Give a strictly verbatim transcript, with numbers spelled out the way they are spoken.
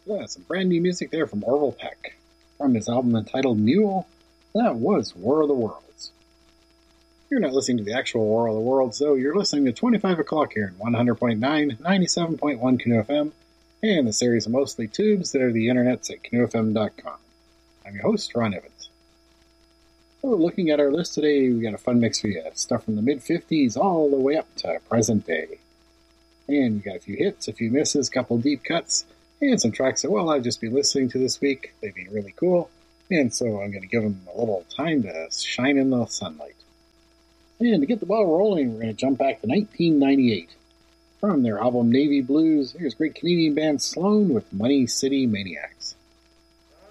Yeah, some brand new music there from Orville Peck. From his album entitled Mule, that was War of the Worlds. You're not listening to the actual War of the Worlds, though. You're listening to twenty-five o'clock here in one hundred point nine, ninety-seven point one Canoe F M, and the series of mostly tubes that are the internets at canoe f m dot com. I'm your host, Ron Evans. So, looking at our list today, we got a fun mix for you. Stuff from the mid-fifties all the way up to present day. And we got a few hits, a few misses, a couple deep cuts, and some tracks that, well, I've just been listening to this week. They've been really cool, and so I'm going to give them a little time to shine in the sunlight. And to get the ball rolling, we're going to jump back to nineteen ninety-eight. From their album Navy Blues, here's great Canadian band Sloan with Money City Maniacs.